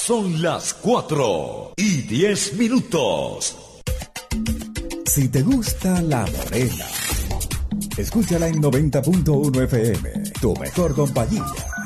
Son las 4:10. Si te gusta La Morena, escúchala en 90.1 FM, tu mejor compañía.